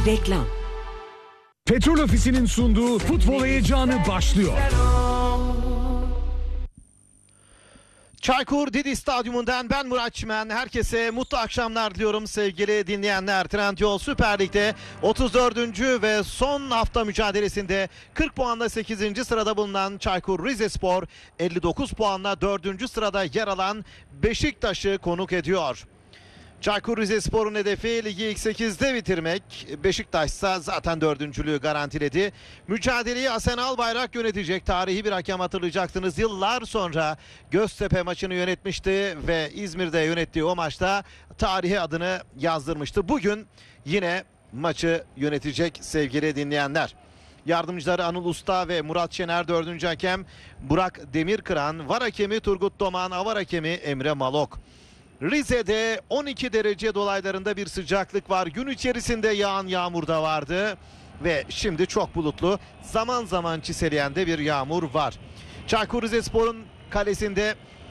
Reklam. Petrol Ofisi'nin sunduğu futbol heyecanı başlıyor. Çaykur Didi Stadyumundan ben Murat Çimen. Herkese mutlu akşamlar diliyorum sevgili dinleyenler. Trendyol Süper Lig'de 34. ve son hafta mücadelesinde 40 puanla 8. sırada bulunan Çaykur Rizespor 59 puanla 4. sırada yer alan Beşiktaş'ı konuk ediyor. Çaykur Rizespor'un hedefi ligi ilk 8'de bitirmek. Beşiktaş ise zaten dördüncülüğü garantiledi. Mücadeleyi Hasan Albayrak yönetecek. Tarihi bir hakem, hatırlayacaksınız. Yıllar sonra Göztepe maçını yönetmişti ve İzmir'de yönettiği o maçta tarihe adını yazdırmıştı. Bugün yine maçı yönetecek sevgili dinleyenler. Yardımcıları Anıl Usta ve Murat Şener, dördüncü hakem Burak Demirkıran, var hakemi Turgut Doman, avar hakemi Emre Malok. Rize'de 12 derece dolaylarında bir sıcaklık var. Gün içerisinde yağan yağmur da vardı ve şimdi çok bulutlu, zaman zaman çiseleyen de bir yağmur var. Çaykur Rizespor'un kalesinde